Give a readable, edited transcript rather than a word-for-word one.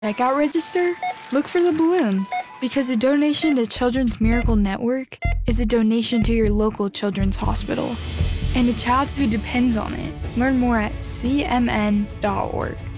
Checkout register? Look for the balloon. Because a donation to Children's Miracle Network is a donation to your local children's hospital and a child who depends on it. Learn more at cmn.org.